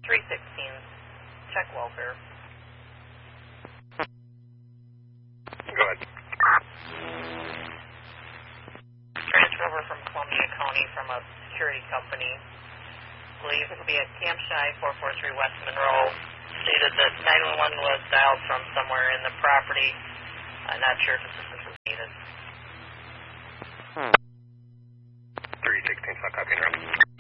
316, check welfare. Go ahead. Transfer over from Columbia County from a security company. I believe it will be at Camp Shy, 443 West Monroe. Stated that 911 was dialed from somewhere in the property. I'm not sure if assistance was needed. 316, copy.